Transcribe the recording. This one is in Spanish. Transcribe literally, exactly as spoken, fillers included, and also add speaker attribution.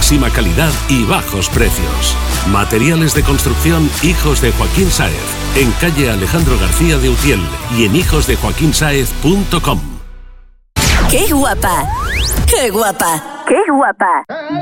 Speaker 1: máxima calidad y bajos precios. Materiales de construcción Hijos de Joaquín Sáez, en calle Alejandro García de Utiel y en hijos de joaquín sáez punto com.
Speaker 2: ¡Qué guapa! ¡Qué guapa! ¡Qué guapa!